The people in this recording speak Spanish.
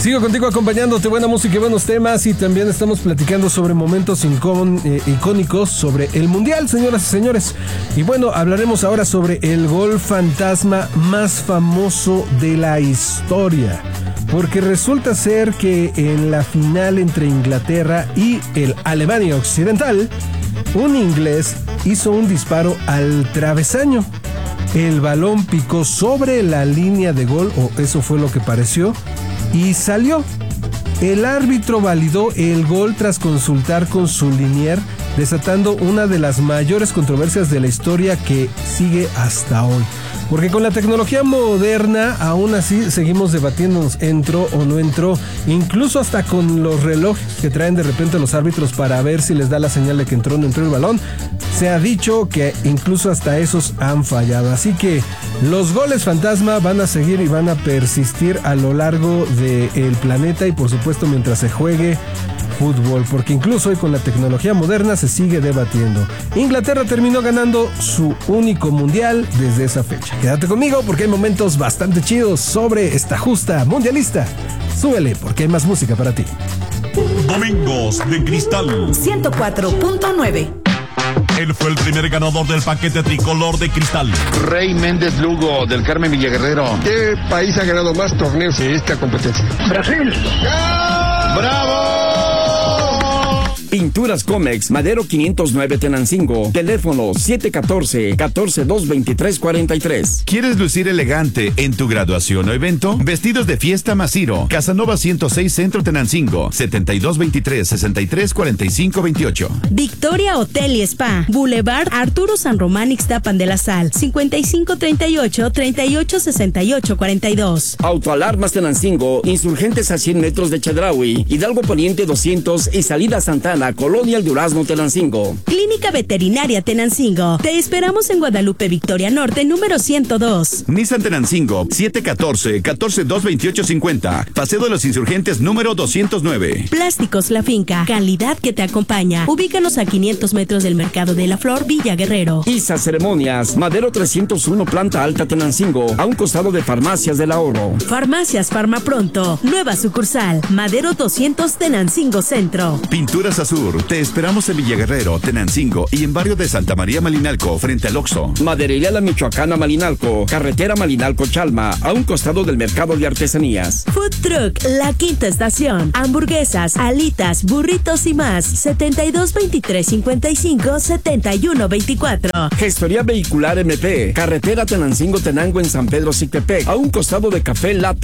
Sigo contigo acompañándote, buena música y buenos temas, y también estamos platicando sobre momentos icónicos sobre el Mundial, señoras y señores. Y bueno, hablaremos ahora sobre el gol fantasma más famoso de la historia, porque resulta ser que en la final entre Inglaterra y el Alemania Occidental, un inglés hizo un disparo al travesaño. El balón picó sobre la línea de gol, o eso fue lo que pareció, y salió. El árbitro validó el gol tras consultar con su linier, desatando una de las mayores controversias de la historia que sigue hasta hoy. Porque con la tecnología moderna, aún así seguimos debatiéndonos, entró o no entró, incluso hasta con los relojes que traen de repente los árbitros para ver si les da la señal de que entró o no entró el balón. Se ha dicho que incluso hasta esos han fallado. Así que los goles fantasma van a seguir y van a persistir a lo largo del planeta, y por supuesto mientras se juegue fútbol, porque incluso hoy con la tecnología moderna se sigue debatiendo. Inglaterra terminó ganando su único mundial desde esa fecha. Quédate conmigo porque hay momentos bastante chidos sobre esta justa mundialista. Súbele porque hay más música para ti. Domingos de Cristal 104.9. Él fue el primer ganador del paquete tricolor de Cristal. Rey Méndez Lugo, del Carmen Villaguerrero. ¿Qué país ha ganado más torneos en esta competencia? Brasil. ¡Bravo! Pinturas Comex, Madero 509 Tenancingo, teléfono 714-142-2343. ¿Quieres lucir elegante en tu graduación o evento? Vestidos de fiesta Masiro, Casanova 106 Centro Tenancingo, 7223-634528. Victoria Hotel y Spa, Boulevard Arturo San Román Ixtapan de la Sal, 5538-386842. Autoalarmas Tenancingo, insurgentes a 100 metros de Chedraui, Hidalgo Poniente 200 y salida Santana, Colonia El Durazno, Tenancingo. Clínica Veterinaria Tenancingo. Te esperamos en Guadalupe Victoria Norte, número 102. Nissan Tenancingo, 714-142-2850. Paseo de los Insurgentes, número 209. Plásticos La Finca. Calidad que te acompaña. Ubícanos a 500 metros del Mercado de la Flor, Villa Guerrero. ISA Ceremonias, Madero 301 Planta Alta Tenancingo, a un costado de Farmacias del Ahorro. Farmacias Farma Pronto. Nueva sucursal. Madero 200 Tenancingo Centro. Pinturas Azul. Te esperamos en Villaguerrero, Tenancingo y en barrio de Santa María Malinalco, frente al Oxxo. Maderería La Michoacana Malinalco, carretera Malinalco-Chalma, a un costado del Mercado de Artesanías. Food Truck La Quinta Estación. Hamburguesas, alitas, burritos y más. 722355-7124. Gestoría Vehicular MP, carretera Tenancingo-Tenango en San Pedro Sictepec, a un costado de Café Latte.